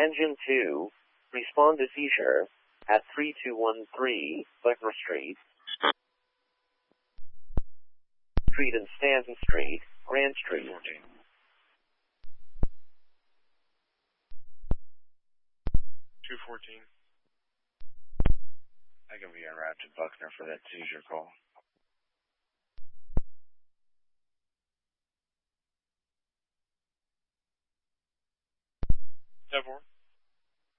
Engine 2, respond to seizure at 3213 Buckner Street. Street and Stanton Street, Grand Street. 14. I can be en route to Buckner for that seizure call. 10-4.